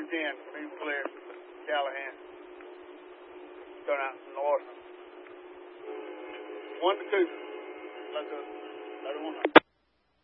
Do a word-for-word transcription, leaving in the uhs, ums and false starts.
ten, be clear. Callahan. Going out north. One to two. Let's go. Let it one.